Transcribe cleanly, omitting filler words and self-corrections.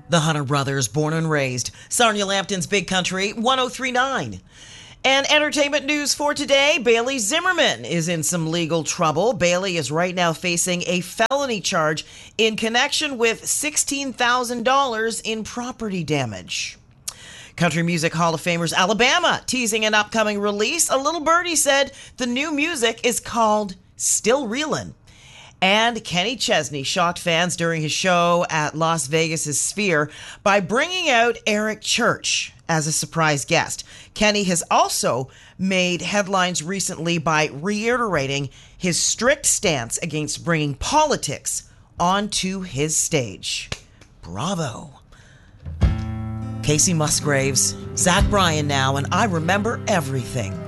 The Hunter Brothers, born and raised. Sarnia Lambton's Big Country, 1039. And entertainment news for today, Bailey Zimmerman is in some legal trouble. Bailey is right now facing a felony charge in connection with $16,000 in property damage. Country Music Hall of Famers Alabama teasing an upcoming release. A little birdie said the new music is called Still Reelin'. And Kenny Chesney shocked fans during his show at Las Vegas' Sphere by bringing out Eric Church as a surprise guest. Kenny has also made headlines recently by reiterating his strict stance against bringing politics onto his stage. Bravo. Casey Musgraves, Zach Bryan now, and I Remember Everything.